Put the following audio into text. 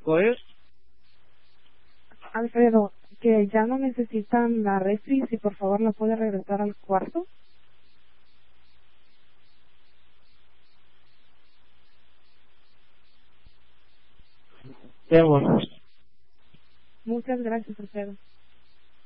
¿Goes? Alfredo, que ya no necesitan la refri, si por favor la puede regresar al cuarto. Vemos. Muchas gracias, Alfredo.